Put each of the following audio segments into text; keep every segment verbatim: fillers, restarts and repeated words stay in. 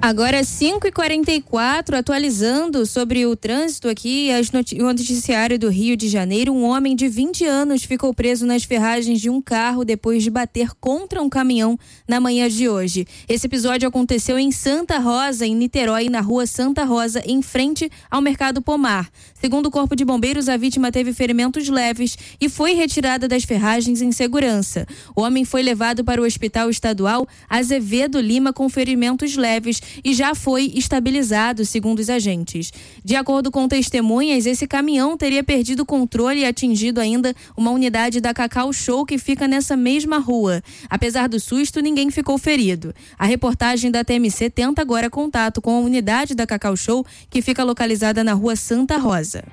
Agora cinco e quarenta e quatro, atualizando sobre o trânsito aqui, as noti- o noticiário do Rio de Janeiro. Um homem de vinte anos ficou preso nas ferragens de um carro depois de bater contra um caminhão na manhã de hoje. Esse episódio aconteceu em Santa Rosa, em Niterói, na rua Santa Rosa, em frente ao Mercado Pomar. Segundo o Corpo de Bombeiros, a vítima teve ferimentos leves e foi retirada das ferragens em segurança. O homem foi levado para o Hospital Estadual Azevedo Lima com ferimentos leves e já foi estabilizado, segundo os agentes. De acordo com testemunhas, esse caminhão teria perdido o controle e atingido ainda uma unidade da Cacau Show que fica nessa mesma rua. Apesar do susto, ninguém ficou ferido. A reportagem da T M C tenta agora contato com a unidade da Cacau Show, que fica localizada na rua Santa Rosa.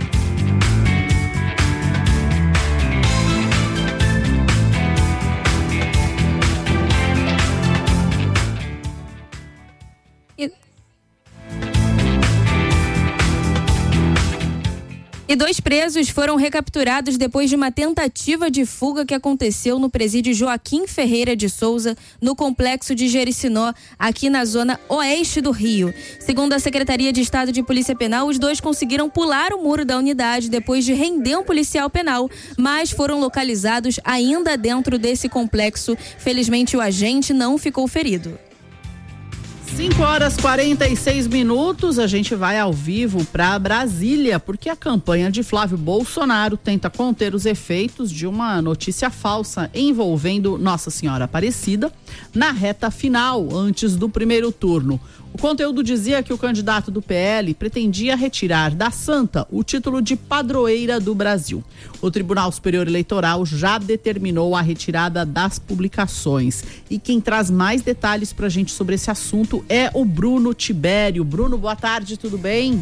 E dois presos foram recapturados depois de uma tentativa de fuga que aconteceu no presídio Joaquim Ferreira de Souza, no complexo de Jericinó, aqui na zona oeste do Rio. Segundo a Secretaria de Estado de Polícia Penal, os dois conseguiram pular o muro da unidade depois de render um policial penal, mas foram localizados ainda dentro desse complexo. Felizmente, o agente não ficou ferido. cinco horas e quarenta e seis minutos, a gente vai ao vivo para Brasília, porque a campanha de Flávio Bolsonaro tenta conter os efeitos de uma notícia falsa envolvendo Nossa Senhora Aparecida na reta final, antes do primeiro turno. O conteúdo dizia que o candidato do P L pretendia retirar da Santa o título de padroeira do Brasil. O Tribunal Superior Eleitoral já determinou a retirada das publicações. E quem traz mais detalhes pra gente sobre esse assunto é o Bruno Tibério. Bruno, boa tarde, tudo bem?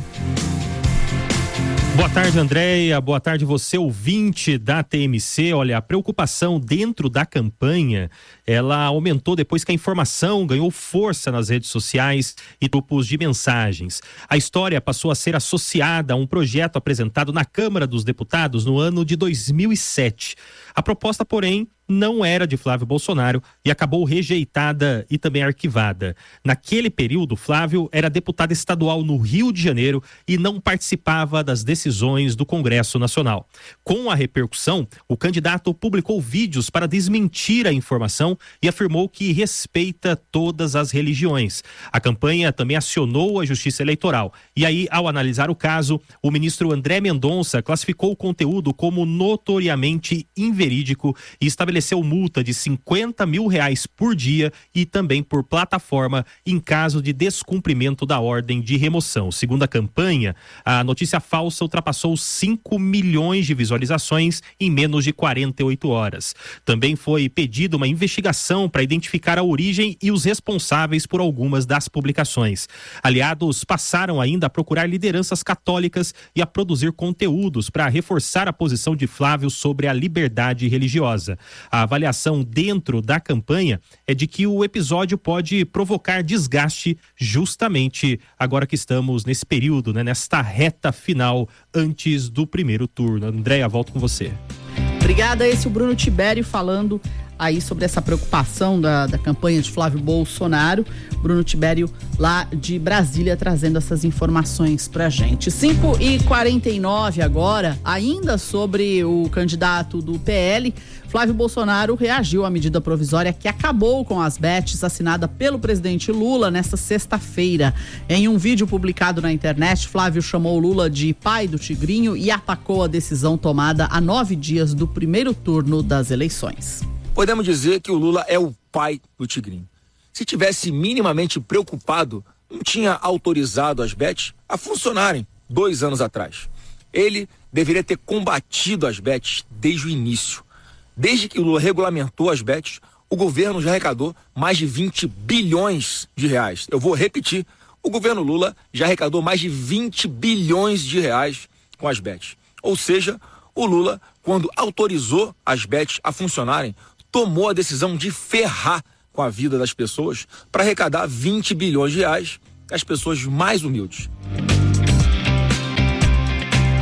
Boa tarde, Andréia. Boa tarde, você ouvinte da T M C. Olha, a preocupação dentro da campanha, ela aumentou depois que a informação ganhou força nas redes sociais e grupos de mensagens. A história passou a ser associada a um projeto apresentado na Câmara dos Deputados no ano de dois mil e sete. A proposta, porém, não era de Flávio Bolsonaro e acabou rejeitada e também arquivada. Naquele período, Flávio era deputado estadual no Rio de Janeiro e não participava das decisões do Congresso Nacional. Com a repercussão, o candidato publicou vídeos para desmentir a informação e afirmou que respeita todas as religiões. A campanha também acionou a Justiça Eleitoral. E aí, ao analisar o caso, o ministro André Mendonça classificou o conteúdo como notoriamente inverídico e estabeleceu estabeleceu multa de cinquenta mil reais por dia e também por plataforma em caso de descumprimento da ordem de remoção. Segundo a campanha, a notícia falsa ultrapassou cinco milhões de visualizações em menos de quarenta e oito horas. Também foi pedida uma investigação para identificar a origem e os responsáveis por algumas das publicações. Aliados passaram ainda a procurar lideranças católicas e a produzir conteúdos para reforçar a posição de Flávio sobre a liberdade religiosa. A avaliação dentro da campanha é de que o episódio pode provocar desgaste justamente agora que estamos nesse período, né, nesta reta final antes do primeiro turno. Andréia, volto com você. Obrigada, esse é o Bruno Tibério falando aí sobre essa preocupação da, da campanha de Flávio Bolsonaro. Bruno Tibério lá de Brasília trazendo essas informações pra gente. cinco e quarenta e nove agora, ainda sobre o candidato do P L, Flávio Bolsonaro reagiu à medida provisória que acabou com as bets assinada pelo presidente Lula nesta sexta-feira. Em um vídeo publicado na internet, Flávio chamou Lula de pai do Tigrinho e atacou a decisão tomada há nove dias do primeiro turno das eleições. Podemos dizer que o Lula é o pai do Tigrinho. Se tivesse minimamente preocupado, não tinha autorizado as bets a funcionarem dois anos atrás. Ele deveria ter combatido as bets desde o início. Desde que o Lula regulamentou as bets, o governo já arrecadou mais de vinte bilhões de reais. Eu vou repetir, o governo Lula já arrecadou mais de vinte bilhões de reais com as bets. Ou seja, o Lula, quando autorizou as bets a funcionarem, tomou a decisão de ferrar com a vida das pessoas para arrecadar vinte bilhões de reais às pessoas mais humildes. E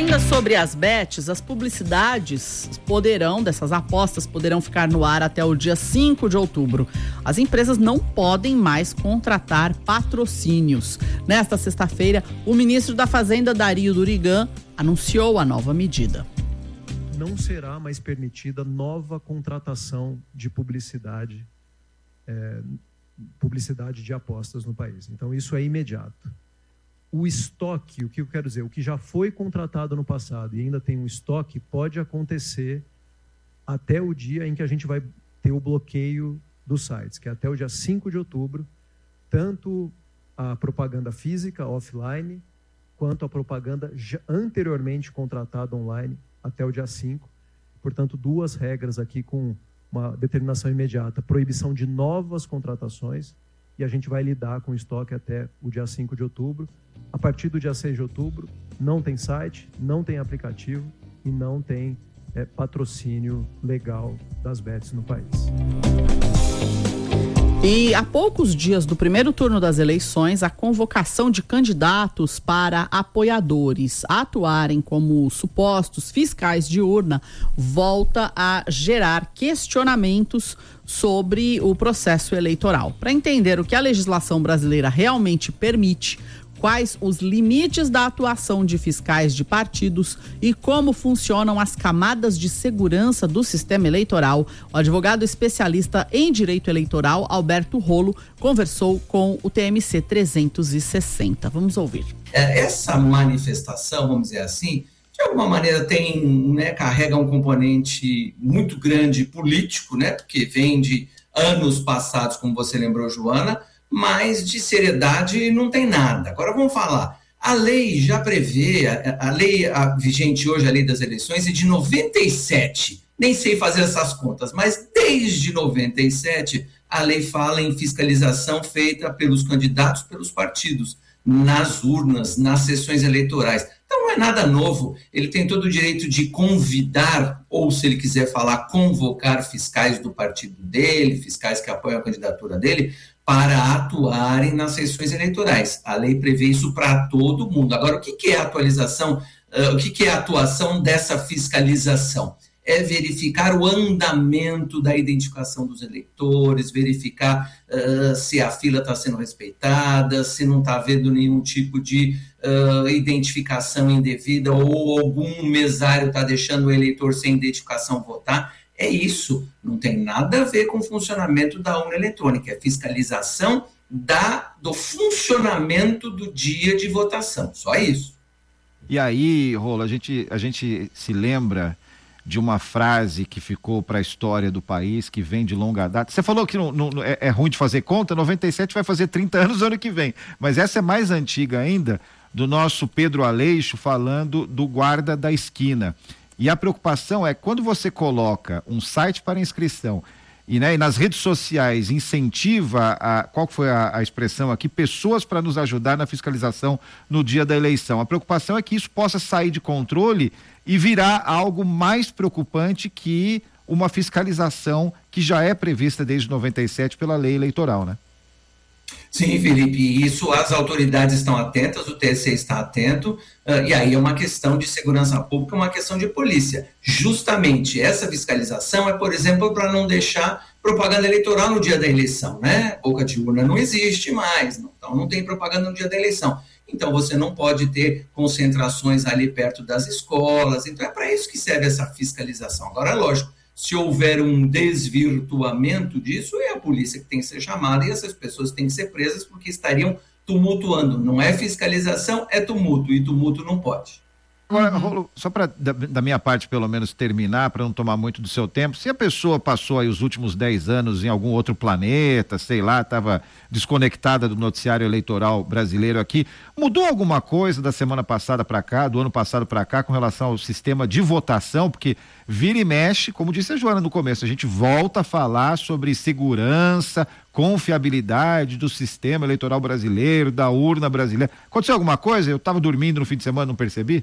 ainda sobre as bets, as publicidades poderão, dessas apostas, poderão ficar no ar até o dia cinco de outubro. As empresas não podem mais contratar patrocínios. Nesta sexta-feira, o ministro da Fazenda, Dario Durigan, anunciou a nova medida. Não será mais permitida nova contratação de publicidade, é, publicidade de apostas no país. Então, isso é imediato. O estoque, o que eu quero dizer, o que já foi contratado no passado e ainda tem um estoque, pode acontecer até o dia em que a gente vai ter o bloqueio dos sites, que é até o dia cinco de outubro, tanto a propaganda física, offline, quanto a propaganda já anteriormente contratada online, até o dia cinco. Portanto, duas regras aqui com uma determinação imediata, proibição de novas contratações, e a gente vai lidar com o estoque até o dia cinco de outubro. A partir do dia seis de outubro, não tem site, não tem aplicativo e não tem é, patrocínio legal das bets no país. E há poucos dias do primeiro turno das eleições, a convocação de candidatos para apoiadores a atuarem como supostos fiscais de urna volta a gerar questionamentos sobre o processo eleitoral. Para entender o que a legislação brasileira realmente permite, quais os limites da atuação de fiscais de partidos e como funcionam as camadas de segurança do sistema eleitoral, o advogado especialista em direito eleitoral, Alberto Rolo, conversou com o T M C trezentos e sessenta. Vamos ouvir. Essa manifestação, vamos dizer assim, de alguma maneira tem, né, carrega um componente muito grande político, né, porque vem de anos passados, como você lembrou, Joana, mas de seriedade não tem nada. Agora vamos falar, a lei já prevê, a, a lei a, vigente hoje, a lei das eleições, é de noventa e sete, nem sei fazer essas contas, mas desde noventa e sete a lei fala em fiscalização feita pelos candidatos, pelos partidos, nas urnas, nas sessões eleitorais. Então não é nada novo, ele tem todo o direito de convidar, ou se ele quiser falar, convocar fiscais do partido dele, fiscais que apoiam a candidatura dele, para atuarem nas sessões eleitorais. A lei prevê isso para todo mundo. Agora, o que, que é a atualização, uh, o que, que é a atuação dessa fiscalização? É verificar o andamento da identificação dos eleitores, verificar uh, se a fila está sendo respeitada, se não está havendo nenhum tipo de uh, identificação indevida ou algum mesário está deixando o eleitor sem identificação votar. É isso, não tem nada a ver com o funcionamento da urna eletrônica, é fiscalização da, do funcionamento do dia de votação, só isso. E aí, Rolo, a gente, a gente se lembra de uma frase que ficou para a história do país, que vem de longa data. Você falou que não, não, é, é ruim de fazer conta, noventa e sete vai fazer trinta anos ano que vem, mas essa é mais antiga ainda, do nosso Pedro Aleixo falando do guarda da esquina. E a preocupação é quando você coloca um site para inscrição e, né, e nas redes sociais incentiva, a, qual foi a, a expressão aqui, pessoas para nos ajudar na fiscalização no dia da eleição. A preocupação é que isso possa sair de controle e virar algo mais preocupante que uma fiscalização que já é prevista desde noventa e sete pela lei eleitoral, né? Sim, Felipe, isso as autoridades estão atentas, o T S E está atento, uh, e aí é uma questão de segurança pública, uma questão de polícia. Justamente essa fiscalização é, por exemplo, para não deixar propaganda eleitoral no dia da eleição, né? Boca de urna não existe mais, não, então não tem propaganda no dia da eleição. Então você não pode ter concentrações ali perto das escolas, então é para isso que serve essa fiscalização. Agora, lógico, se houver um desvirtuamento disso, é a polícia que tem que ser chamada e essas pessoas têm que ser presas porque estariam tumultuando. Não é fiscalização, é tumulto, e tumulto não pode. Agora, Rolo, só para da, da minha parte pelo menos terminar, para não tomar muito do seu tempo, se a pessoa passou aí os últimos dez anos em algum outro planeta, sei lá, estava desconectada do noticiário eleitoral brasileiro aqui, mudou alguma coisa da semana passada para cá, do ano passado para cá, com relação ao sistema de votação? Porque vira e mexe, como disse a Joana no começo, a gente volta a falar sobre segurança, confiabilidade do sistema eleitoral brasileiro, da urna brasileira. Aconteceu alguma coisa? Eu estava dormindo no fim de semana, não percebi?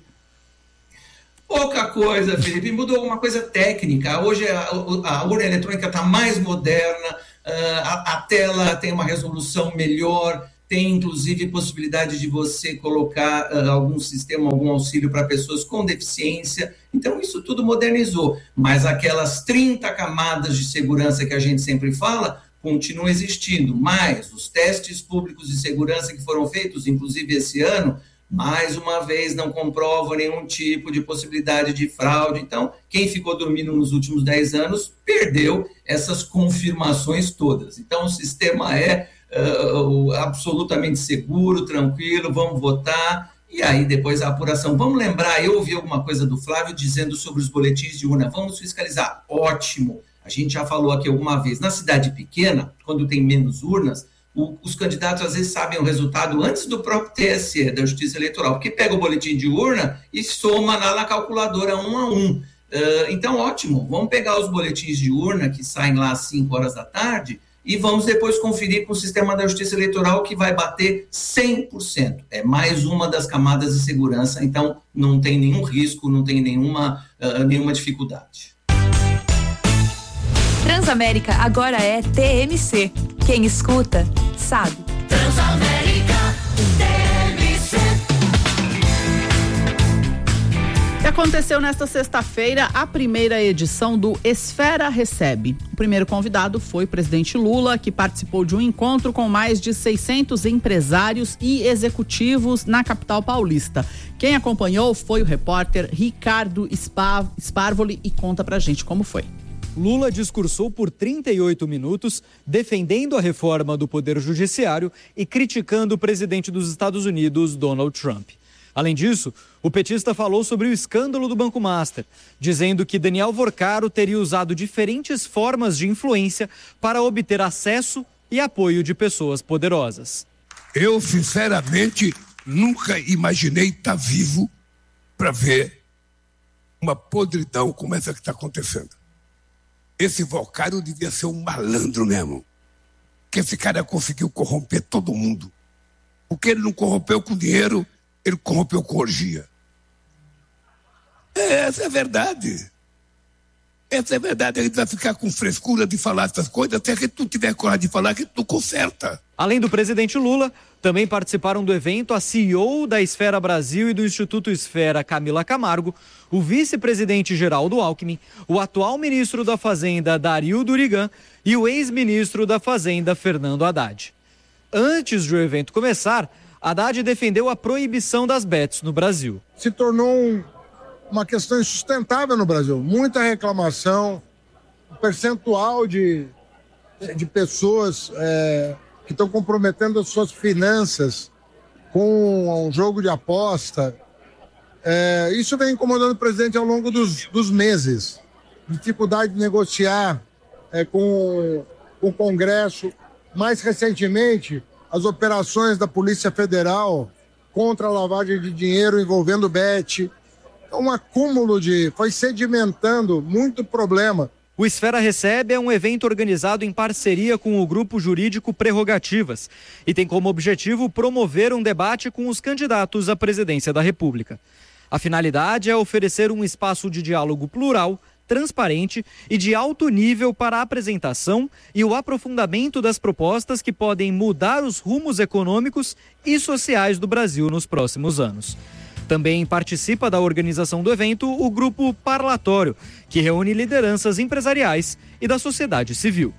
Pouca coisa, Felipe, mudou alguma coisa técnica. Hoje a, a urna eletrônica está mais moderna, a, a tela tem uma resolução melhor, tem inclusive possibilidade de você colocar uh, algum sistema, algum auxílio para pessoas com deficiência. Então isso tudo modernizou, mas aquelas trinta camadas de segurança que a gente sempre fala continuam existindo, mas os testes públicos de segurança que foram feitos, inclusive esse ano, mais uma vez não comprovam nenhum tipo de possibilidade de fraude. Então, quem ficou dormindo nos últimos dez anos perdeu essas confirmações todas. Então, o sistema é uh, absolutamente seguro, tranquilo, vamos votar, e aí depois a apuração. Vamos lembrar, eu ouvi alguma coisa do Flávio dizendo sobre os boletins de urna, vamos fiscalizar, ótimo. A gente já falou aqui alguma vez, na cidade pequena, quando tem menos urnas, o, os candidatos às vezes sabem o resultado antes do próprio T S E, da Justiça Eleitoral, porque pega o boletim de urna e soma lá na calculadora um a um. Uh, então, ótimo, vamos pegar os boletins de urna que saem lá às cinco horas da tarde e vamos depois conferir com o sistema da Justiça Eleitoral que vai bater cem por cento. É mais uma das camadas de segurança, então não tem nenhum risco, não tem nenhuma, uh, nenhuma dificuldade. Transamérica agora é T M C. Quem escuta, sabe. Transamérica, T M C. E aconteceu nesta sexta-feira a primeira edição do Esfera Recebe. O primeiro convidado foi o presidente Lula, que participou de um encontro com mais de seiscentos empresários e executivos na capital paulista. Quem acompanhou foi o repórter Ricardo Sparvoli e conta pra gente como foi. Lula discursou por trinta e oito minutos, defendendo a reforma do Poder Judiciário e criticando o presidente dos Estados Unidos, Donald Trump. Além disso, o petista falou sobre o escândalo do Banco Master, dizendo que Daniel Vorcaro teria usado diferentes formas de influência para obter acesso e apoio de pessoas poderosas. Eu, sinceramente, nunca imaginei estar vivo para ver uma podridão como essa que está acontecendo. Esse Vorcaro devia ser um malandro mesmo. Que esse cara conseguiu corromper todo mundo. Porque ele não corrompeu com dinheiro, ele corrompeu com orgia. É, essa é a verdade. Essa é a verdade. A gente vai ficar com frescura de falar essas coisas até que tu tiver coragem de falar que tu conserta. Além do presidente Lula, também participaram do evento a C E O da Esfera Brasil e do Instituto Esfera, Camila Camargo, o vice-presidente Geraldo Alckmin, o atual ministro da Fazenda, Dario Durigan, e o ex-ministro da Fazenda, Fernando Haddad. Antes de o evento começar, Haddad defendeu a proibição das bets no Brasil. Se tornou um, uma questão insustentável no Brasil. Muita reclamação, um percentual de, de pessoas é, que estão comprometendo as suas finanças com um jogo de aposta. É, isso vem incomodando o presidente ao longo dos, dos meses. Dificuldade de negociar é, com, com o Congresso. Mais recentemente, as operações da Polícia Federal contra a lavagem de dinheiro envolvendo bet. Então, um acúmulo de... foi sedimentando muito problema. O Esfera Recebe é um evento organizado em parceria com o grupo jurídico Prerrogativas e tem como objetivo promover um debate com os candidatos à presidência da República. A finalidade é oferecer um espaço de diálogo plural, transparente e de alto nível para a apresentação e o aprofundamento das propostas que podem mudar os rumos econômicos e sociais do Brasil nos próximos anos. Também participa da organização do evento o Grupo Parlatório, que reúne lideranças empresariais e da sociedade civil.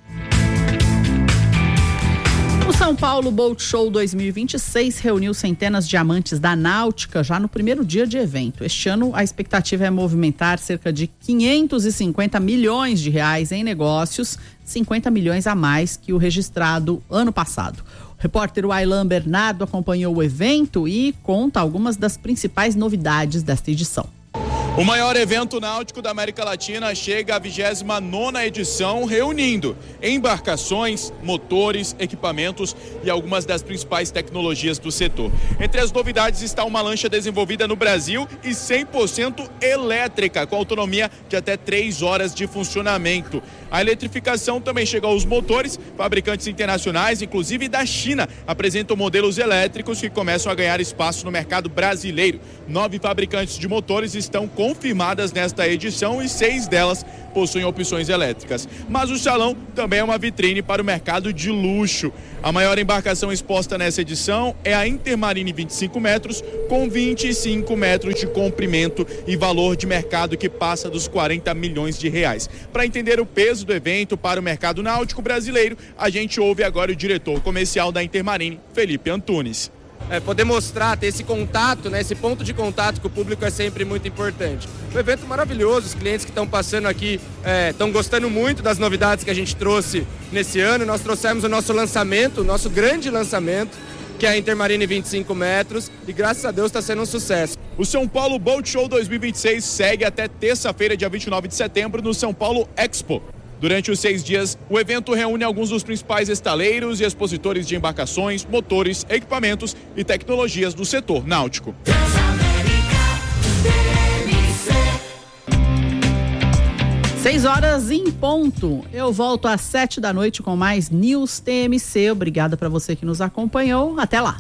O São Paulo Boat Show dois mil e vinte e seis reuniu centenas de amantes da náutica já no primeiro dia de evento. Este ano, a expectativa é movimentar cerca de quinhentos e cinquenta milhões de reais em negócios, cinquenta milhões a mais que o registrado ano passado. O repórter Wailan Bernardo acompanhou o evento e conta algumas das principais novidades desta edição. O maior evento náutico da América Latina chega à vigésima nona edição, reunindo embarcações, motores, equipamentos e algumas das principais tecnologias do setor. Entre as novidades está uma lancha desenvolvida no Brasil e cem por cento elétrica, com autonomia de até três horas de funcionamento. A eletrificação também chegou aos motores. Fabricantes internacionais, inclusive da China, apresentam modelos elétricos que começam a ganhar espaço no mercado brasileiro. Nove fabricantes de motores estão com confirmadas nesta edição e seis delas possuem opções elétricas. Mas o salão também é uma vitrine para o mercado de luxo. A maior embarcação exposta nessa edição é a Intermarine vinte e cinco metros, com vinte e cinco metros de comprimento e valor de mercado que passa dos quarenta milhões de reais. Para entender o peso do evento para o mercado náutico brasileiro, a gente ouve agora o diretor comercial da Intermarine, Felipe Antunes. É, poder mostrar, ter esse contato, né, esse ponto de contato com o público é sempre muito importante. Um evento maravilhoso, os clientes que estão passando aqui estão é, gostando muito das novidades que a gente trouxe nesse ano. Nós trouxemos o nosso lançamento, o nosso grande lançamento, que é a Intermarine vinte e cinco metros, e graças a Deus está sendo um sucesso. O São Paulo Boat Show dois mil e vinte e seis segue até terça-feira, dia vinte e nove de setembro, no São Paulo Expo. Durante os seis dias, o evento reúne alguns dos principais estaleiros e expositores de embarcações, motores, equipamentos e tecnologias do setor náutico. Seis horas em ponto. Eu volto às sete da noite com mais News T M C. Obrigada para você que nos acompanhou. Até lá.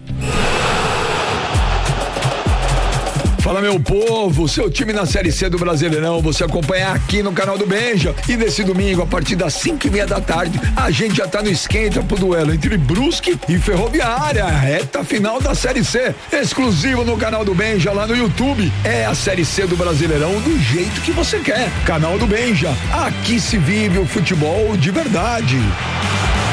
Fala, meu povo, seu time na Série C do Brasileirão, você acompanha aqui no canal do Benja. E nesse domingo, a partir das cinco e meia da tarde, a gente já tá no esquenta pro duelo entre Brusque e Ferroviária, reta final da Série C, exclusivo no canal do Benja lá no YouTube. É a Série C do Brasileirão do jeito que você quer. Canal do Benja, aqui se vive o futebol de verdade.